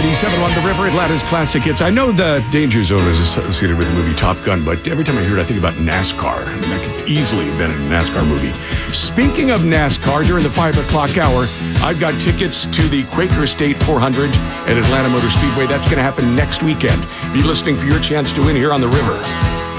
97 on the River, Atlanta's classic hits. I know the Danger Zone is associated with the movie Top Gun, but every time I hear it, I think about NASCAR. I mean, that could easily have been a NASCAR movie. Speaking of NASCAR, during the 5 o'clock hour, I've got tickets to the Quaker State 400 at Atlanta Motor Speedway. That's going to happen next weekend. Be listening for your chance to win here on the River.